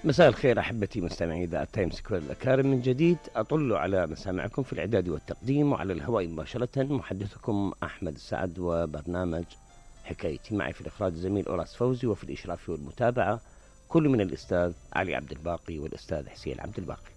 مساء الخير أحبتي مستمعي إذاعة تايم سكوير الأكارم، من جديد أطل على مسامعكم في الإعداد والتقديم، وعلى الهواء مباشرة محدثكم أحمد السعد، وبرنامج حكايتي. معي في الإخراج الزميل أوراس فوزي، وفي الإشراف والمتابعة كل من الأستاذ علي عبد الباقي والأستاذ حسين عبد الباقي.